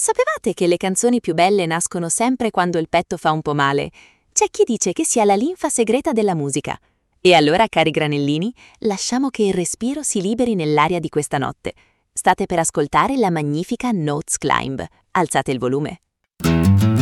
Sapevate che le canzoni più belle nascono sempre quando il petto fa un po' male? C'è chi dice che sia la linfa segreta della musica. E allora, cari granellini, lasciamo che il respiro si liberi nell'aria di questa notte. State per ascoltare la magnifica Notes Climb. Alzate il volume.